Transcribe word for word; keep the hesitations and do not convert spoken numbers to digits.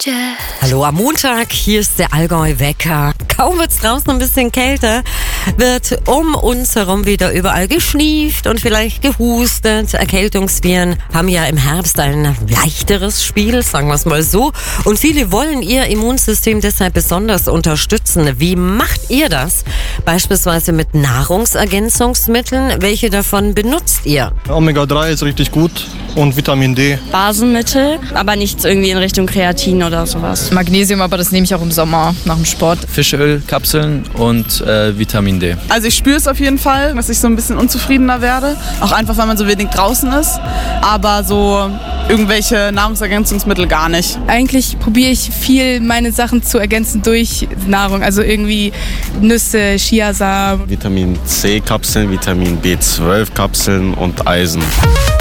Hallo am Montag, hier ist der Allgäu-Wecker. Kaum wird's draußen ein bisschen kälter, wird um uns herum wieder überall geschnieft und vielleicht gehustet. Erkältungsviren haben ja im Herbst ein leichteres Spiel, sagen wir es mal so. Und viele wollen ihr Immunsystem deshalb besonders unterstützen. Wie macht ihr das? Beispielsweise mit Nahrungsergänzungsmitteln. Welche davon benutzt ihr? Omega drei ist richtig gut und Vitamin D. Basenmittel, aber nichts irgendwie in Richtung Kreatin oder sowas. Magnesium, aber das nehme ich auch im Sommer nach dem Sport. Fischölkapseln und äh, Vitamin D. Also ich spüre es auf jeden Fall, dass ich so ein bisschen unzufriedener werde. Auch einfach, weil man so wenig draußen ist. Aber so irgendwelche Nahrungsergänzungsmittel gar nicht. Eigentlich probiere ich viel, meine Sachen zu ergänzen durch Nahrung. Also irgendwie Nüsse, Chiasamen. Vitamin C Kapseln, Vitamin B zwölf Kapseln und Eisen.